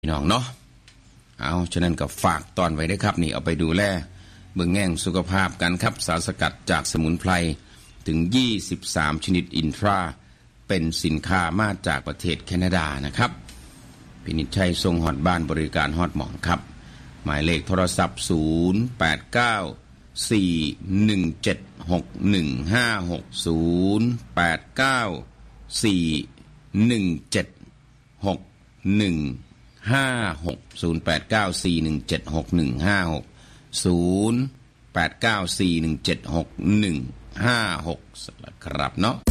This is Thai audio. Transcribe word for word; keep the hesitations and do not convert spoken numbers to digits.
พี่น้องเนาะเอาฉะนั้นก็ฝากตอนไว้ได้ครับนี่เอาไปดูแลเบิ่งแง่งสุขภาพกันครับสารสกัดจากสมุนไพรถึงยี่สิบสามชนิดอินทราเป็นสินค้ามาจากประเทศแคนาดานะครับพินิจชัยทรงฮอดบ้านบริการฮอดหมองครับหมายเลขโทรศัพท์ศูนย์ แปด เก้า สี่ หนึ่ง เจ็ด หก หนึ่ง ห้า หก ศูนย์ แปด เก้า สี่ หนึ่ง เจ็ด หก หนึ่ง ห้า หก ศูนย์ แปด เก้า สี่ หนึ่ง เจ็ด หก หนึ่ง ห้า หก ศูนย์ แปด เก้า สี่ หนึ่ง เจ็ด หก หนึ่ง ห้า หกครับเนาะ